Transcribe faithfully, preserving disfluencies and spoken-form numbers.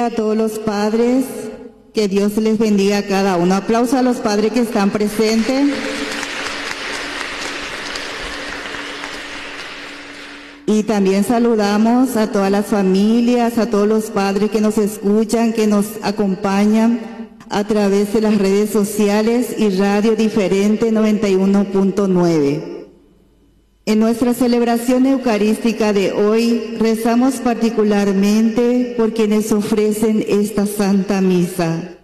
A todos los padres, que Dios les bendiga a cada uno. Aplauso a los padres que están presentes. Y también saludamos a todas las familias, a todos los padres que nos escuchan, que nos acompañan a través de las redes sociales y Radio Diferente noventa y uno punto nueve. En nuestra celebración eucarística de hoy, rezamos particularmente por quienes ofrecen esta Santa Misa.